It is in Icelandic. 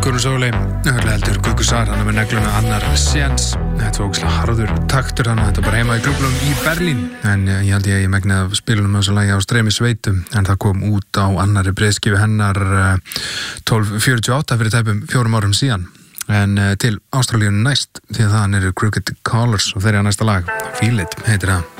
Gunnar Sóli, heldur Gugusar, hann með negluna annar séns. Þetta var ógeðslega harður taktur, þannig að þetta bara heima í klúbbunum í Berlín. En ég held ég megnið af spilunum þessu lagi á Streymi Sveitum, en það kom út á annarri breiðskífu hennar 1248 fyrir tæpum 4 árum síðan. En til Ástralíu næst, því að það eru Crooked Callers og þeirra næsta lag, Feel It heitir það.